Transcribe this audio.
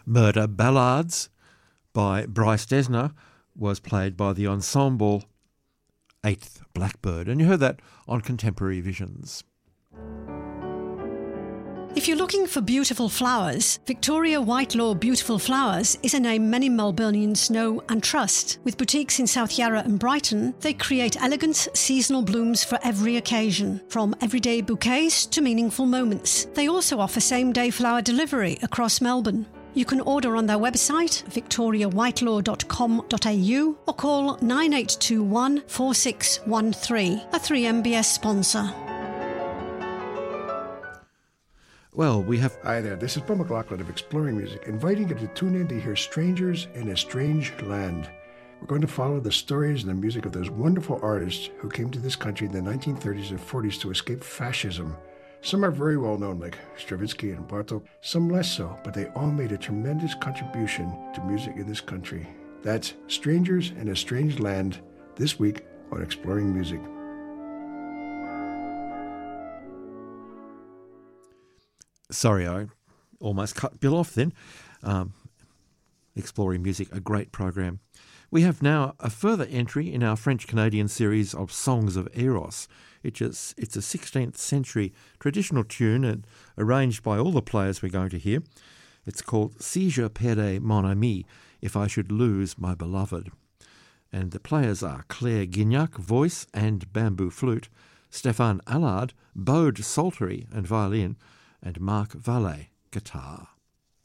Murder Ballads by Bryce Dessner was played by the ensemble Eighth Blackbird, and you heard that on Contemporary Visions. If you're looking for beautiful flowers, Victoria Whitelaw Beautiful Flowers is a name many Melburnians know and trust. With boutiques in South Yarra and Brighton, they create elegant, seasonal blooms for every occasion, from everyday bouquets to meaningful moments. They also offer same-day flower delivery across Melbourne. You can order on their website, victoriawhitelaw.com.au, or call 9821 4613, a 3MBS sponsor. Well, we have... Hi there, this is Paul McLaughlin of Exploring Music, inviting you to tune in to hear Strangers in a Strange Land. We're going to follow the stories and the music of those wonderful artists who came to this country in the 1930s and 40s to escape fascism. Some are very well known, like Stravinsky and Bartók, some less so, but they all made a tremendous contribution to music in this country. That's Strangers in a Strange Land, this week on Exploring Music. Sorry, I almost cut Bill off then. Exploring Music, a great program. We have now a further entry in our French-Canadian series of Songs of Eros. It's a 16th century traditional tune and arranged by all the players we're going to hear. It's called Si je perdais mon ami, If I Should Lose My Beloved. And the players are Claire Guignac, voice and bamboo flute, Stéphane Allard, bowed psaltery and violin, and Marc Vallée, guitar.